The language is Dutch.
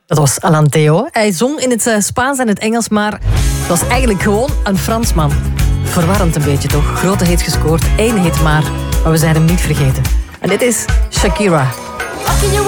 Dat was Alan Theo. Hij zong in het Spaans en het Engels, maar het was eigenlijk gewoon een Fransman. Verwarrend een beetje toch? Grote hits gescoord, 1 hit maar we zijn hem niet vergeten. En dit is Shakira.